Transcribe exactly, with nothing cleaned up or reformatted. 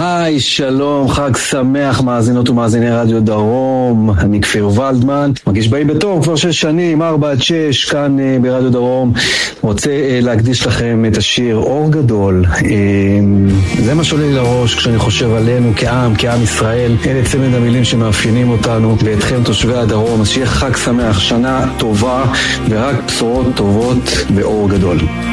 היי, שלום, חג שמח מאזינות ומאזיני רדיו דרום. אני כפיר ולדמן, מגיש באי בתור כבר שש שנים, ארבע עד שש, כאן uh, ברדיו דרום. רוצה uh, להקדיש לכם את השיר אור גדול. Uh, זה מה שעולה לי לראש כשאני חושב עלינו כעם, כעם ישראל. אלה צמד המילים שמאפיינים אותנו ואתכם תושבי הדרום. אז שיהיה חג שמח, שנה טובה ורק בשורות טובות ואור גדול.